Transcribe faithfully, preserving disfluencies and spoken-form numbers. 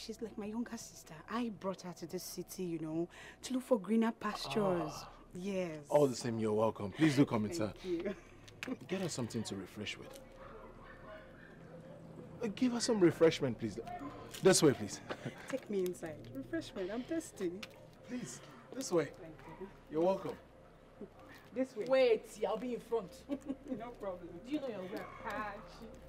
she's like my younger sister. I brought her to this city, you know, to look for greener pastures. Ah. Yes. All the same, you're welcome. Please do come inside. Thank you. Get her something to refresh with. Give her some refreshment, please. This way, please. Take me inside. Refreshment, I'm thirsty. Please, this way. Thank you. You're welcome. This way. Wait, I'll be in front. No problem. Do you know your way?